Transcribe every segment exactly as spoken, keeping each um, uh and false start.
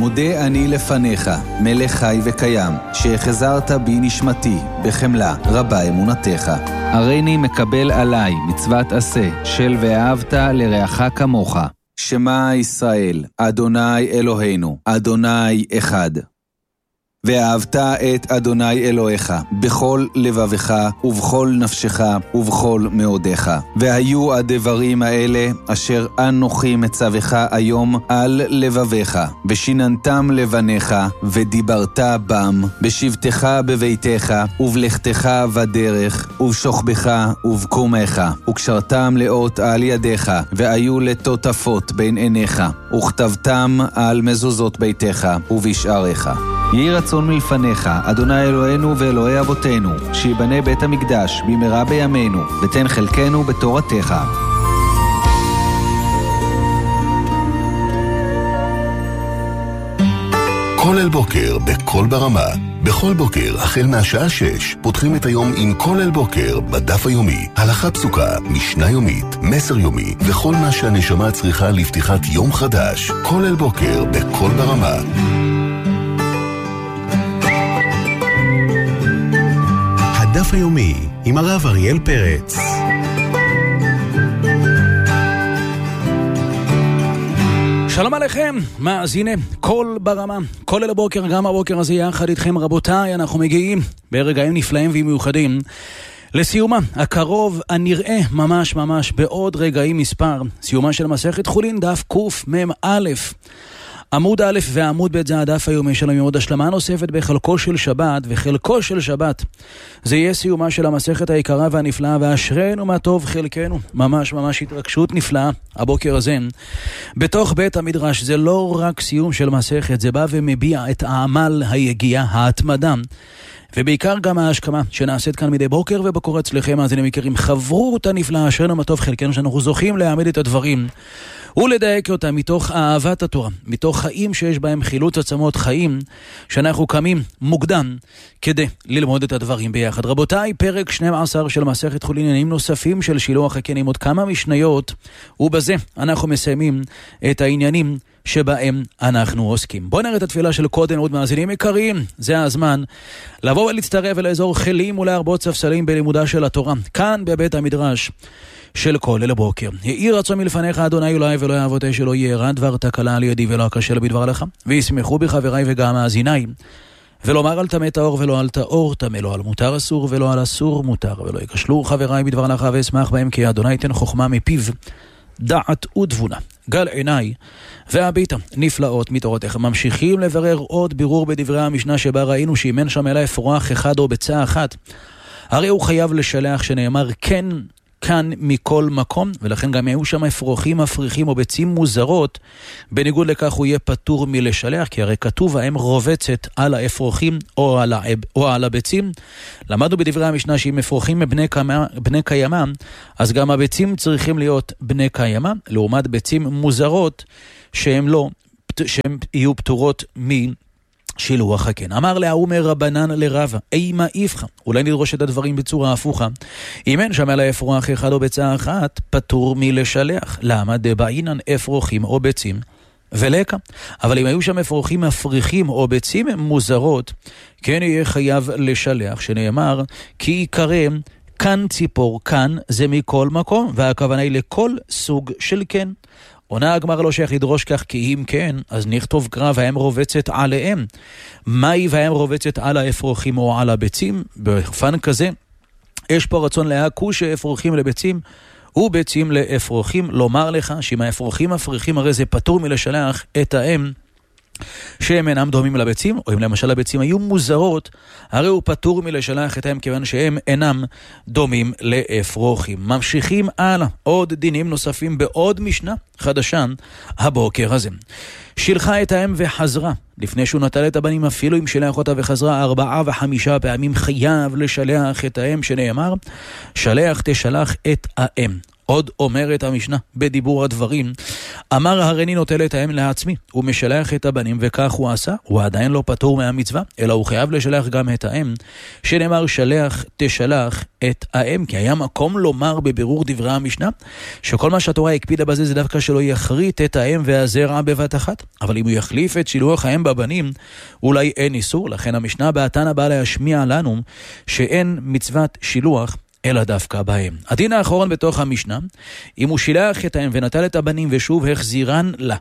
מודה אני לפניך, מלך חי וקיים, שהחזרת בי נשמתי, בחמלה רבה אמונתך. הריני מקבל עליי מצוות עשה, של ואהבת לרעך כמוך. שמע ישראל, אדוני אלוהינו, אדוני אחד. ואהבת את אדוני אלוהיך בכל לבבך ובכל נפשך ובכל מאודיך. והיו הדברים האלה אשר אנוכי מצווך היום על לבביך, ושיננתם לבניך, ודיברת בם, בשבתך בביתך, ובלכתך בדרך, ובשוכבך ובקומך, וקשרתם לאות על ידיך, והיו לטוטפות בין עיניך, וכתבתם על מזוזות ביתך ובשעריך. יהי רצון מלפניך, אדוני אלוהינו ואלוהי אבותינו, שיבנה בית המקדש במהרה בימינו, ותן חלקנו בתורתך. כל אל בוקר בכל ברמה. בכל בוקר, החל מהשעה שש, פותחים את היום עם כל אל בוקר בדף היומי. הלכה פסוקה, משנה יומית, מסר יומי, וכל מה שהנשמה צריכה לפתיחת יום חדש. כל אל בוקר בכל ברמה. הדף היומי עם הרב אריאל פרץ. שלום עליכם, מאזיני כל ברמה, כל אל הבוקר, גם הבוקר הזה יחד איתכם רבותיי, אנחנו מגיעים ברגעים נפלאים ומיוחדים לסיומה הקרוב הנראה ממש ממש בעוד רגעים מספר, סיומה של מסכת חולין דף קמ"א. עמוד א' ועמוד ב' זה הדף היומי שלנו, עוד השלמה נוספת בחלקו של שבת, וחלקו של שבת זה יהיה סיומה של המסכת היקרה והנפלאה, ואשרנו מה טוב חלקנו. ממש ממש התרגשות נפלאה הבוקר הזה בתוך בית המדרש. זה לא רק סיום של מסכת, זה בא ומביע את העמל, היגיעה, ההתמדה, ובעיקר גם ההשכמה שנעשית כאן מדי בוקר ובקור אצלכם. אז אני מכירים חברות הנפלאה, אשרנו מה טוב חלקנו, שאנחנו זוכים להעמיד את הדברים ולדייק אותה מתוך אהבת התורה, מתוך חיים שיש בהם חילוץ עצמות, חיים שאנחנו קמים מוקדם כדי ללמוד את הדברים ביחד. רבותיי, פרק שנים עשר של מסכת חולין, עניינים נוספים של שילוח הקנים, עוד כמה משניות, ובזה אנחנו מסיימים את העניינים שבהם אנחנו עוסקים. בואו נראה את התפילה של קודם, עוד מאזינים יקרים, זה הזמן לבוא ולהצטרף ולאזור חלים ולהרבות ספסלים בלימודה של התורה, כאן בבית המדרש של כל אל הבוקר. יהי רצון מלפניך, אדוני אלוהי ואלוהי אבותיי, שלא יהיה רע דבר תקלה על ידי ולא אכשל בדבר לך, וישמחו בחבריי וגם מאזיניי, ולומר אל טמא טהור ולא אל טהור טמא, לא על מותר אסור ולא על אסור מותר, ולא יכשלו חבריי בדבר לך ואשמח בהם, כי אדוני ייתן חוכמה מפיו, דעת ותבונה. גל עיניי והביטה נפלאות מתורתך. ממשיכים לברר עוד בירור בדברי המשנה, שבה ראינו שאם אין שם אלא אפרוח אחד או ביצה אחת, הרי הוא חייב לשלח, שנאמר כן כאן מכל מקום, ולכן גם היו שם אפרוחים, מפריחים או ביצים מוזרות, בניגוד לכך הוא יהיה פטור מלשלח, כי הרי כתוב האם רובצת על האפרוחים או על, העב, או על הביצים. למדנו בדברי המשנה שאם אפרוחים בני, קמה, בני קיימה, אז גם הביצים צריכים להיות בני קיימה, לעומת ביצים מוזרות שהם לא, שהם יהיו פטורות מ... שילוח הקן. אמר לאומר רבנן לרבה, אימה איפך, אולי נדרוש את הדברים בצורה הפוכה, אם אין שם אלא אפרוח אחד או ביצה אחת, פטור מלשלח. למה? דבעינן אפרוחים או ביצים ולקה. אבל אם היו שם אפרוחים מפריחים או ביצים מוזרות, כן יהיה חייב לשלח, שנאמר כי יקרא כאן ציפור, כאן זה מכל מקום, והכוונה היא לכל סוג של כן. עונה הגמרא לא שייך לדרוש כך, כי אם כן, אז נכתוב קרא והאם רובצת עליהם. מהי והאם רובצת על האפרוחים או על הביצים? בפן כזה, יש פה רצון להקוש שאפרוחים לביצים וביצים לאפרוחים. לומר לך שאם האפרוחים מפריחים, הרי זה פטור מלשלח את האם שהם אינם דומים לביצים, או אם למשל הביצים היו מוזרות, הרי הוא פטור מלשלח את האם, כיוון שהם אינם דומים לאפרוחים. ממשיכים הלאה, עוד דינים נוספים בעוד משנה חדשה הבוקר הזה. שילחה את האם וחזרה, לפני שהוא נטל את הבנים, אפילו אם שלח אותה וחזרה ארבעה וחמישה פעמים, חייב לשלח את האם, שנאמר שלח תשלח את האם. עוד אומרת המשנה בדיבור הדברים, אמר הריני נוטל את האם לעצמי, הוא משלח את הבנים וכך הוא עשה, הוא עדיין לא פטור מהמצווה, אלא הוא חייב לשלח גם את האם, שנאמר שלח תשלח את האם, כי היה מקום לומר בבירור דברי המשנה, שכל מה שהתורה הקפידה בזה זה דווקא שלא יחריט את האם והזרע בבת אחת, אבל אם הוא יחליף את שילוח האם בבנים, אולי אין איסור, לכן המשנה בעתנה באה להשמיע לנו שאין מצוות שילוח, אלא דווקא בהם. הדין האחרון בתוך המשנה, אם הוא שילח את האם ונטל את הבנים ושוב החזירן לה,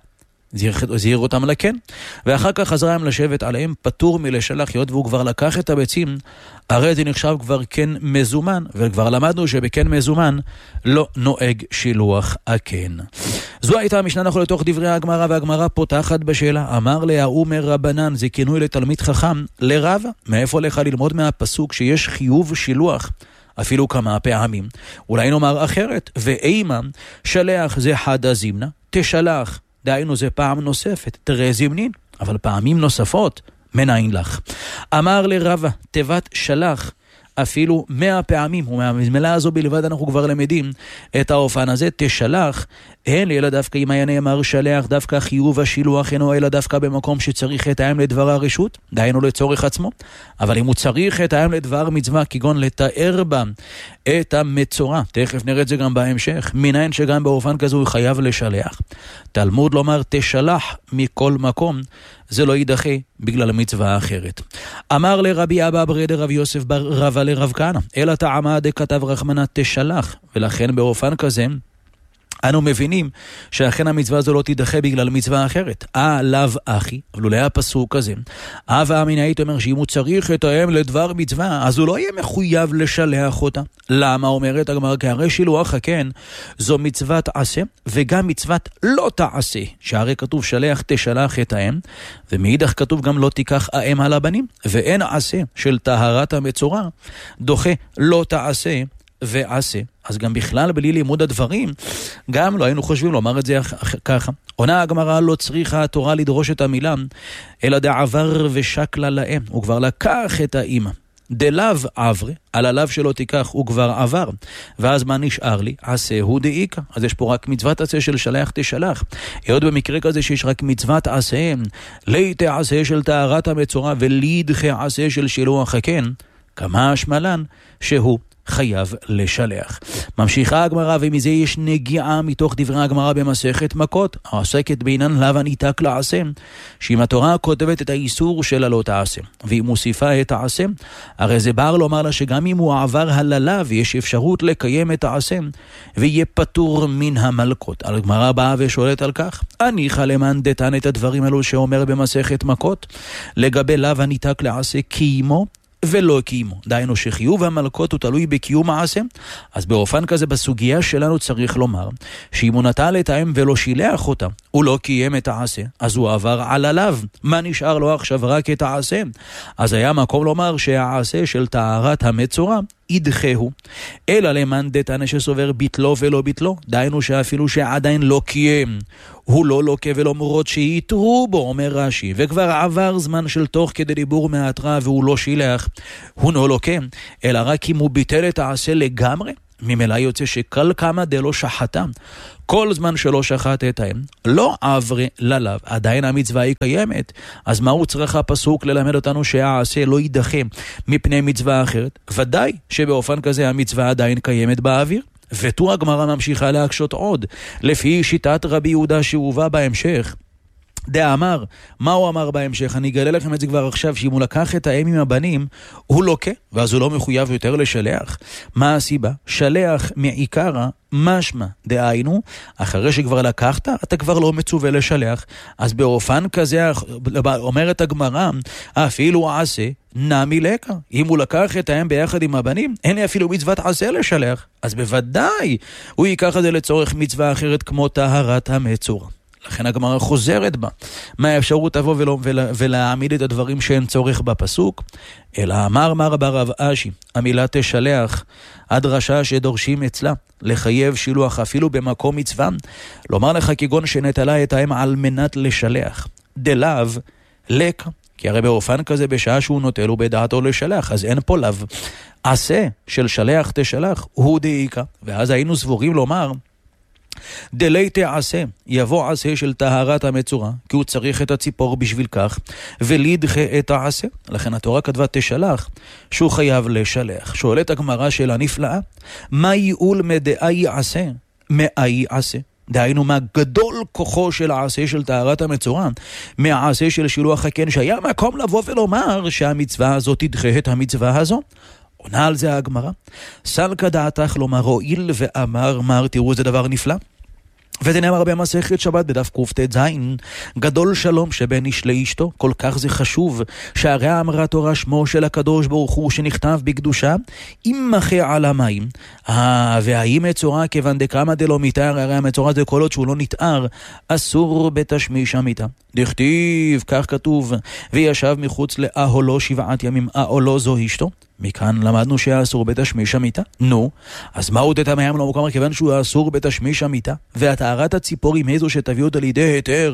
זהיר אותם לכן, ואחר כך חזרה הם לשבת עליהם, פטור מלשלח יוד, והוא כבר לקח את הביצים, הרי זה נחשב כבר כן מזומן, וכבר למדנו שבכן מזומן לא נוהג שילוח הכן. זו הייתה המשנה אנחנו לתוך דברי הגמרא, והגמרא פותחת בשאלה, אמר לה אומר רבנן, זה כינוי לתלמיד חכם, לרב, מאיפה לך ללמוד מהפסוק שיש חיוב שילוח, אפילו כמה פעמים, אולי נאמר אחרת, ואימה שלח זה חד הזימנה, תשלח, דהיינו זה פעם נוספת, תראה זימנין, אבל פעמים נוספות, מנין לך. אמר לרבה, תיבת שלח, אפילו מאה פעמים, ומהמילה הזו בלבד אנחנו כבר למדים את האופן הזה, תשלח, אין לי אלא דווקא אם היה נאמר שלח, דווקא חיוב השילוח אינו אלא דווקא במקום שצריך את האם לדבר הרשות, דהיינו לצורך עצמו, אבל אם הוא צריך את האם לדבר מצווה, כגון לתאר בה את המצורע, תכף נראה את זה גם בהמשך, מניין שגם באופן כזה הוא חייב לשלח. תלמוד לומר תשלח מכל מקום, זה לא יידחה בגלל מצווה אחרת. אמר לרבי אבא ברי דרב יוסף בר רבא לרב כהנא, אלא טעמה דכתב רחמנא תשלח, ולכן באופן כזה אנו מבינים שאכן המצווה הזו לא תידחה בגלל מצווה אחרת. אה, לאו אחי, אבל אולי הפסוק הזה, אבא אמין היית אומר שאם הוא צריך את האם לדבר מצווה, אז הוא לא יהיה מחויב לשלח אותה. למה אומרת הגמרא? כי הרי שילוח הכן זו מצוות עשה, וגם מצוות לא תעשה, שהרי כתוב שלח תשלח את האם, ומאידך כתוב גם לא תיקח האם על הבנים, ואין עשה של טהרת המצורע, דוחה לא תעשה ועשה. אז גם בכלל בלי לימוד הדברים, גם לא היינו חושבים לומר את זה ככה. עונה הגמרא לא צריכה התורה לדרוש את המילה, אלא דעבר ושקלה להם. הוא כבר לקח את האמא. דלאו עברה, על הלאו שלא תיקח, הוא כבר עבר. ואז מה נשאר לי? עשה הוא דאיקה. אז יש פה רק מצוות עשה של שלח תשלח. עוד במקרה כזה שיש רק מצוות עשה, ליתה עשה של טהרת המצורע, ולידחה עשה של שילוח הכן, כמה השמלן שהוא חייב לשלח. ממשיכה הגמרא, ומזה יש נגיעה מתוך דברי הגמרא במסכת מכות, העוסקת בעניין לאו הניתק לעשה, שאם התורה כותבת את האיסור של הלא תעשה, והיא מוסיפה את העשה, הרי זה בר לומר לה שגם אם הוא עבר הללה, ויש אפשרות לקיים את העשה, ויהיה פטור מן המלכות. הגמרא באה ושואלת על כך, אני חלמן דתן את הדברים האלו שאומר במסכת מכות, לגבי לאו הניתק לעשה קיימו, ולא קיימו. דהיינו שחיוב המלכות הוא תלוי בקיום מעשה. אז באופן כזה בסוגיה שלנו צריך לומר שאם הוא נטל את האם ולא שילח אותה, הוא לא קיים את העשה, אז הוא עבר על הלאו. מה נשאר לו עכשיו? רק את העשה. אז היה מקום לומר שהעשה של טהרת המצורע ידחהו, אלא למאן דתנא שסובר ביטלו ולא ביטלו, דהיינו שאפילו שעדיין לא קיים, הוא לא לוקה ולא מורות שיתרו בו, אומר רש"י, וכבר עבר זמן של תוך כדי דיבור מהתרא והוא לא שילח, הוא לא לוקה, אלא רק אם הוא ביטל את העשה לגמרי, ממילא יוצא שקל כמה דלא שחטה, כל זמן שלא שחט את האם, לא עברה ללאו, עדיין המצווה היא קיימת. אז מה הוא צריך הפסוק ללמד אותנו שהעשה לא יידחה מפני מצווה אחרת? ודאי שבאופן כזה המצווה עדיין קיימת באוויר. ותו הגמרא ממשיכה להקשות עוד, לפי שיטת רבי יהודה שהובא בהמשך. דאמר, מה הוא אמר בהמשך? אני אגלה לכם את זה כבר עכשיו, שאם הוא לקח את האם עם הבנים, הוא לוקה, ואז הוא לא מחויב יותר לשלח. מה הסיבה? שלח מעיקרה משמע, דהיינו, אחרי שכבר לקחת, אתה כבר לא מצווה לשלח. אז באופן כזה, אומרת הגמרא, אפילו עשה נמי לקה. אם הוא לקח את האם ביחד עם הבנים, אין לי אפילו מצוות עשה לשלח. אז בוודאי, הוא ייקח את זה לצורך מצווה אחרת כמו טהרת המצורע. לכן הגמרא חוזרת בה. מה האפשרות תבוא ולא, ולה, ולהעמיד את הדברים שאין צורך בפסוק? אלא אמר מר ברב אשי, המילה תשלח, הדרשה שדורשים אצלה, לחייב שילוח אפילו במקום מצווה, לומר לך כגון שנטלה את האם על מנת לשלח. דלאו לקה. כי הרי באופן כזה בשעה שהוא נוטל הוא בדעתו לשלח, אז אין פה לאו. עשה של שלח תשלח הוא דאיקה, ואז היינו סבורים לומר דלי תעשה, יבוא עשה של טהרת המצורע, כי הוא צריך את הציפור בשביל כך, ולידחה את העשה. לכן התורה כתבה תשלח, שהוא חייב לשלח. שואלת הגמרא שאלה נפלאה, מה ייעול מדאי עשה? מאי עשה? דהיינו מה גדול כוחו של העשה של טהרת המצורע, מהעשה של שילוח הקן, שהיה מקום לבוא ולומר שהמצווה הזאת תדחה את המצווה הזו. עונה על זה הגמרא, סלקא דעתך לומר הועיל ואמר מר, תראו איזה דבר נפלא. וזה נאמר במסכת שבת בדף קט"ז, גדול שלום שבין איש לאשתו, כל כך זה חשוב, שהרי אמרה תורה שמו של הקדוש ברוך הוא שנכתב בקדושה, אם מחה על המים, והאם מצורע כיוון דקרמא דלא מתאר, הרי המצורע זה כל עוד שהוא לא נתאר, אסור בתשמיש המיטה. דכתיב, כך כתוב, וישב מחוץ לאהלו שבעת ימים, אהלו זו אשתו. מכאן למדנו שאסור בתשמיש המיטה. נו, אז מה עוד את המים לא מוכר? כיוון שהוא אסור בתשמיש המיטה, והטהרת הציפורים איזו שתביא אותה לידי היתר,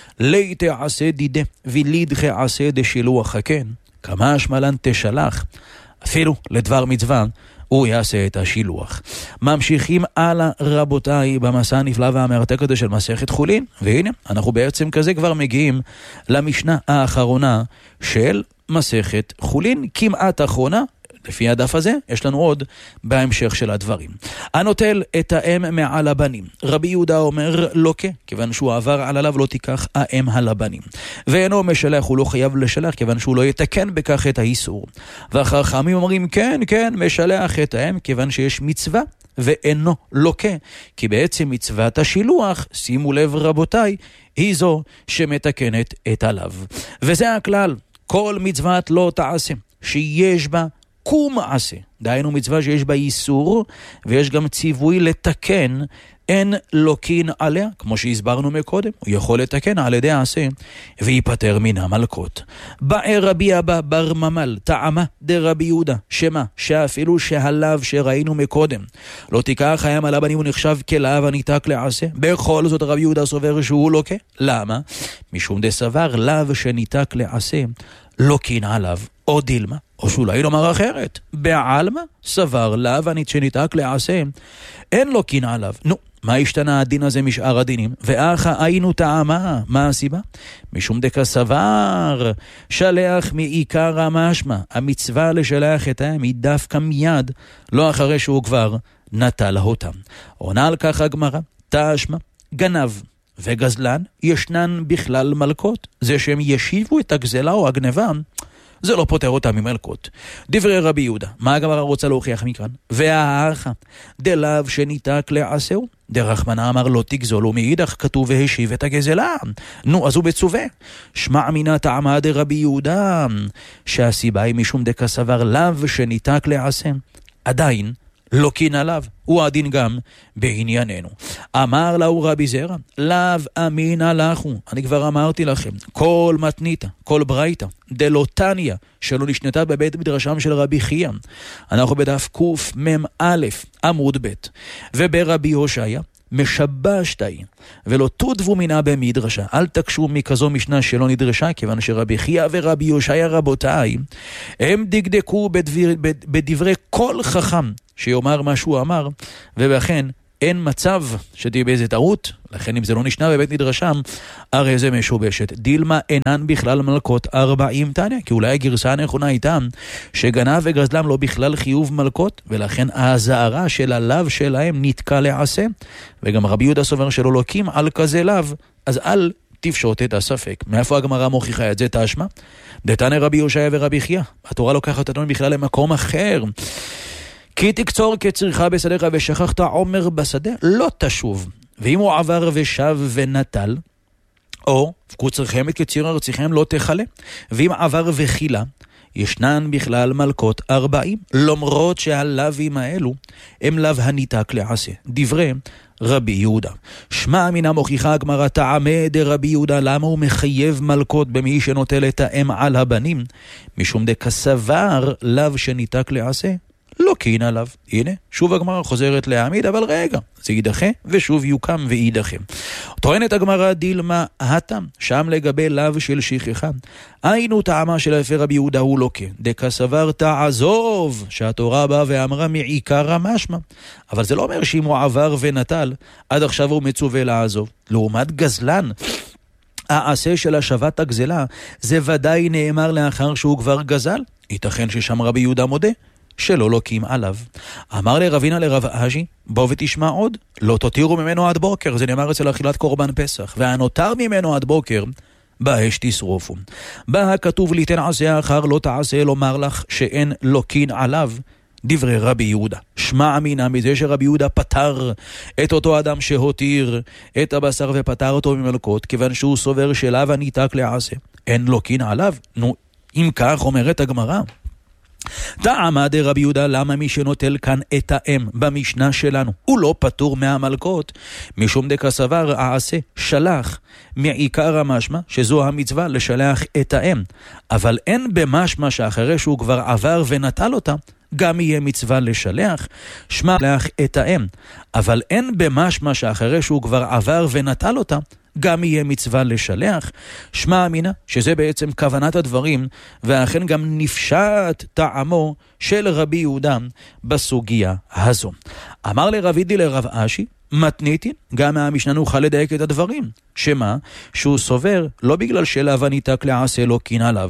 לי תעשה דידה ולידחה עשה דשילוח הקן, כמה שמלן תשלח, אפילו לדבר מצווה הוא יעשה את השילוח. ממשיכים הלאה רבותיי במסע הנפלא והמרתק הזה של מסכת חולין, והנה אנחנו בעצם כזה כבר מגיעים למשנה האחרונה של מסכת חולין, כמעט אחרונה. לפי הדף הזה יש לנו עוד בהמשך של הדברים. הנוטל את האם מעל הבנים, רבי יהודה אומר לא כן, כיוון שהוא עבר על עליו לא תיקח האם על הבנים, ואינו משלח, הוא לא חייב לשלח כיוון שהוא לא יתקן בכך את האיסור. והחכמים אומרים כן כן משלח את האם כיוון שיש מצווה ואינו לוקה, כי בעצם מצוות השילוח, שימו לב רבותיי, היא זו שמתקנת את עליו. וזה הכלל, כל מצוות לא תעשה שיש בה קום עשה, דהיינו מצווה שיש בה איסור ויש גם ציווי לתקן, אין לוקין עליה, כמו שהסברנו מקודם, הוא יכול לתקן על ידי עשה ויפטר מן המלכות. באי רבי אבא בר ממל טעמה דרבי יהודה, שמה שאפילו שהלאו שראינו מקודם לא תיקח הים על הבנים, הוא נחשב כלאו הניתק לעשה, בכל זאת רבי יהודה סובר שהוא לוקה. למה? משום דסבר לאו שניתק לעשה לוקין עליו, או דילמה, או שאולי לומר אחרת, בעלמה סבר לאו שניתק לעשה אין לוקין עליו. נו, מה השתנה הדין הזה משאר הדינים? ואחה היינו טעמה, מה הסיבה? משום דקה סבר שלח מעיקר המשמע, המצווה לשלח את האם היא דווקא מיד, לא אחרי שהוא כבר נטל אותם. עונה על כך הגמרא, תשמע, גנב וגזלן ישנן בכלל מלכות, זה שהם ישיבו את הגזלה או הגנבה זה לא פותר אותה ממלכות. דברי רבי יהודה, מה הגמרא רוצה להוכיח מכאן? והאחה דלאו שניתק לעשהו, דרחמנא אמר לא תגזול, ומאידך כתוב והשיב את הגזלה. נו, אז הוא בצווה. שמע מינה טעמה דרבי יהודה, שהסיבה היא משום דקה סבר לאו שניתק לעשה, עדיין לוקין עליו, הוא הדין גם בענייננו. אמר לו רבי זרע, לאו אמינא לכו, אני כבר אמרתי לכם, כל מתניתא, כל ברייתא, דלא תניא, שלא נשנתה בבית מדרשם של רבי חייא. אנחנו בדף קמ"א עמוד ב', וברבי הושעיה, משבשתאי, ולא תודבו מינה במדרשה, אל תקשו מכזו משנה שלא נדרשה, כיוון שרבי חייא ורבי הושעיה רבותיי, הם דקדקו בדבר, בדברי כל חכם שיאמר מה שהוא אמר, ובכן אין מצב שתהיה באיזה טעות, לכן אם זה לא נשנה בבית מדרשם, הרי זה משובשת. דילמה אינן בכלל מלכות ארבעים תניא, כי אולי הגרסה הנכונה איתם, שגנב וגזלם לא בכלל חיוב מלכות, ולכן הזערה של הלאו שלהם נתקע לעשה, וגם רבי יהודה סובר שלא לוקים על כזה לאו, אז אל תפשוט את הספק. מאיפה הגמרא מוכיחה את זה? תשמע, דתניא רבי הושעיה ורבי חייא, התורה לוקחת אותנו בכלל למקום אחר. כי תקצור כצריכה בשדך ושכחת עומר בשדה, לא תשוב. ואם הוא עבר ושב ונטל, או קוצרכם את קציר ארציכם לא תחלה. ואם עבר וחילה, ישנן בכלל מלכות ארבעים, למרות שהלווים האלו הם לב הניתק לעשה. דברי רבי יהודה. שמע מן המוכיחה הגמרא טעמה דרבי יהודה, למה הוא מחייב מלכות במי שנוטל את האם על הבנים? משום דקסבר לב שניתק לעשה לוקין עליו. הנה, שוב הגמרא חוזרת להעמיד, אבל רגע, זה יידחה ושוב יוקם ויידחה. טוענת הגמרא דילמה התם, שם לגבי לאו של שכחה. היינו טעמה של לפי רבי יהודה הוא לוקה, דקה סבר תעזוב, שהתורה באה ואמרה מעיקר המשמע. אבל זה לא אומר שאם הוא עבר ונטל, עד עכשיו הוא מצווה לעזוב. לעומת גזלן, העשה של השבת הגזלה, זה ודאי נאמר לאחר שהוא כבר גזל. ייתכן ששם רבי יהודה מודה שלא לוקים עליו. אמר לרבינה לרב אשי, בוא ותשמע עוד, לא תותירו ממנו עד בוקר, זה נאמר אצל אכילת קורבן פסח, והנותר ממנו עד בוקר, באש תשרופו. בה הכתוב ליתן עשה אחר לא תעשה, לומר לך שאין לוקין עליו, דברי רבי יהודה. שמע אמינה מזה שרבי יהודה פטר את אותו אדם שהותיר את הבשר ופטר אותו ממלקות, כיוון שהוא סובר שלאו הניתק לעשה. אין לוקין עליו. נו, אם כך אומרת הגמרא, טעמה דרבי יהודה, למה מי שנוטל כאן את האם במשנה שלנו הוא לא פטור מהמלכות, משום דקה סבר העשה שלח מעיקר המשמע, שזו המצווה לשלח את האם, אבל אין במשמע שאחרי שהוא כבר עבר ונטל אותה גם יהיה מצווה לשלח, שמע לך את האם, אבל אין במשמע שאחרי שהוא כבר עבר ונטל אותה גם יהיה מצווה לשלח. שמע אמינה שזה בעצם כוונת הדברים, ואכן גם נפשט טעמו של רבי יהודה בסוגיה הזו. אמר לרבי די לרב אשי, מתניתין, גם מהמשנה נוכל לדייק את הדברים, שמה? שהוא סובר לא בגלל שלאו הניתק לעשה לו קין עליו,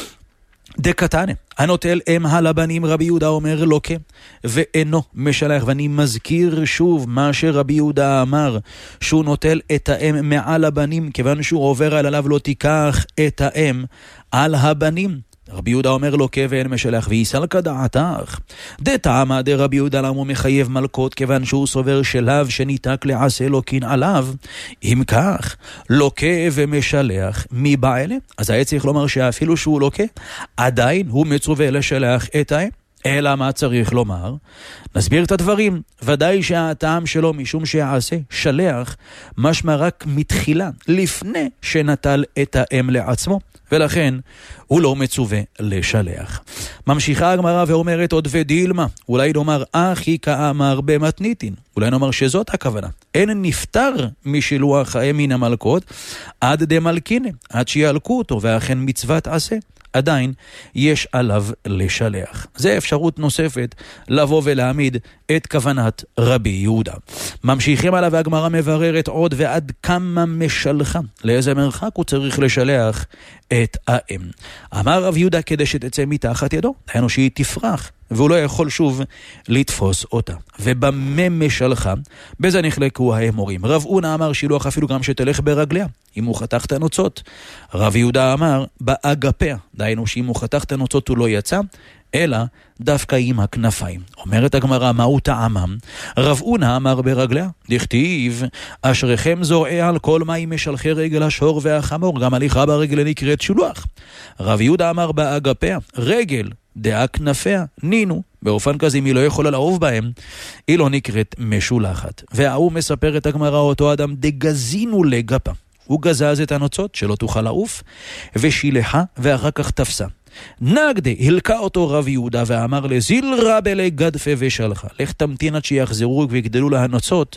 דקתנה, הנוטל אם הלבנים, רבי יהודה אומר לוקה ואינו משלח. ואני מזכיר שוב מה שרבי יהודה אמר, שהוא נוטל את האם מעל הבנים, כיוון שהוא עובר על עליו לא תיקח את האם על הבנים. רבי יהודה אומר לוקה ואין משלח, ויסל כדעתך. דטעמה דרבי יהודה למה הוא מחייב מלכות, כיוון שהוא סובר שלאו שניתק לעשה לוקין עליו. אם כך, לוקה ומשלח מי בעלה? אז היה צריך לומר שאפילו שהוא לוקה, עדיין הוא מצווה לשלח את האם. אלא מה צריך לומר? נסביר את הדברים. ודאי שהטעם שלו משום שיעשה שלח משמע רק מתחילה, לפני שנטל את האם לעצמו, ולכן הוא לא מצווה לשלח. ממשיכה הגמרא ואומרת עוד ודילמה, אולי נאמר אחי כאמר במתניתין, אולי נאמר שזאת הכוונה, אין נפטר משילוח האם מן המלכות עד דמלקינה, עד שילקו אותו, ואכן מצוות עשה עדיין יש עליו לשלח. זה אפשרות נוספת לבוא ולהעמיד את כוונת רבי יהודה. ממשיכים עליו והגמרא מבררת עוד, ועד כמה משלחה, לאיזה מרחק הוא צריך לשלח את האם. אמר רב יהודה כדי שתצא מתחת ידו, דהיינו שהיא תפרח והוא לא יכול שוב לתפוס אותה. ובמה משלחה? בזה נחלקו האמורים. רב אונה אמר שילוח אפילו גם שתלך ברגליה, אם הוא חתך את הנוצות. רב יהודה אמר באגפיה, דהיינו שאם הוא חתך את הנוצות הוא לא יצא, אלא דווקא עם הכנפיים. אומרת הגמרא, מהו טעמם? רב אונה אמר ברגליה, דכתיב אשריכם זורעי על כל מים משלחי רגל השור והחמור, גם הליכה ברגל נקראת שילוח. רב יהודה אמר באגפיה, רגל דעה כנפיה נינו, באופן כזה אם היא לא יכולה לאהוב בהם, היא לא נקראת משולחת. והוא מספר את הגמרא, אותו אדם דגזינו לגפה, הוא גזז את הנוצות שלא תוכל לעוף, ושילחה ואחר כך תפסה. נגדה, הלקה אותו רב יהודה ואמר לזיל רבלי גדפה ושלחה, לך תמתין עד שיחזרו ויגדלו לה הנוצות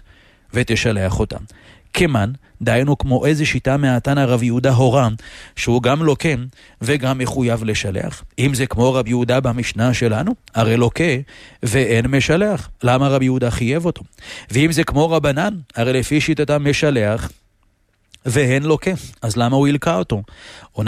ותשלח אותם. כמן, דיינו כמו איזה שיטה מהתנא רב יהודה הורה, שהוא גם לוקה וגם מחויב לשלח. אם זה כמו רב יהודה במשנה שלנו, הרי לוקה ואין משלח. למה רב יהודה חייב אותו? ואם זה כמו רבנן, הרי לפי שיטתם משלח והן לוקה, אז למה הוא ילקה אותו?